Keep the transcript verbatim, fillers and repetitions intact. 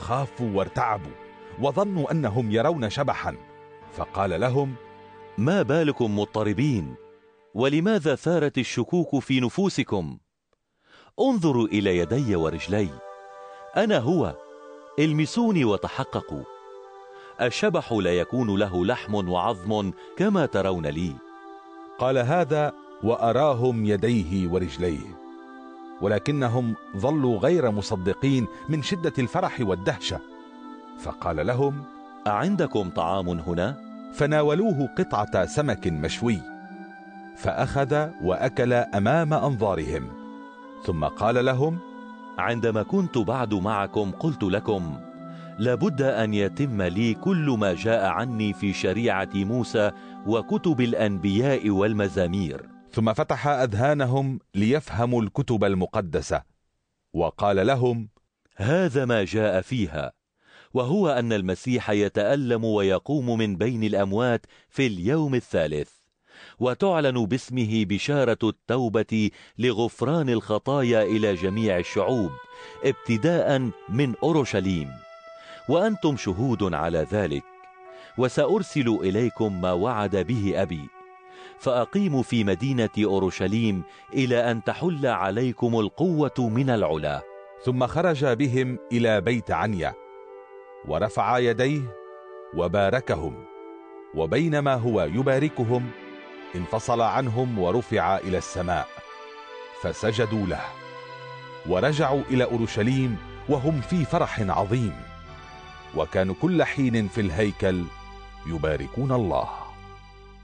خافوا وارتعبوا وظنوا أنهم يرون شبحا، فقال لهم: ما بالكم مضطربين؟ ولماذا ثارت الشكوك في نفوسكم؟ انظروا إلى يدي ورجلي، أنا هو، المسوني وتحققوا. الشبح لا يكون له لحم وعظم كما ترون لي. قال هذا وأراهم يديه ورجليه، ولكنهم ظلوا غير مصدقين من شدة الفرح والدهشة. فقال لهم: أعندكم طعام هنا؟ فناولوه قطعة سمك مشوي، فأخذ وأكل أمام أنظارهم، ثم قال لهم: عندما كنت بعد معكم قلت لكم: لابد أن يتم لي كل ما جاء عني في شريعة موسى وكتب الأنبياء والمزامير. ثم فتح أذهانهم ليفهموا الكتب المقدسة، وقال لهم: هذا ما جاء فيها، وهو أن المسيح يتألم ويقوم من بين الأموات في اليوم الثالث، وتعلن باسمه بشارة التوبة لغفران الخطايا إلى جميع الشعوب ابتداء من أورشليم، وأنتم شهود على ذلك. وسأرسل إليكم ما وعد به أبي، فأقيموا في مدينة أورشليم إلى أن تحل عليكم القوة من العلا. ثم خرج بهم إلى بيت عنيا، ورفع يديه وباركهم، وبينما هو يباركهم انفصل عنهم ورفع إلى السماء، فسجدوا له، ورجعوا إلى أورشليم وهم في فرح عظيم، وكانوا كل حين في الهيكل يباركون الله.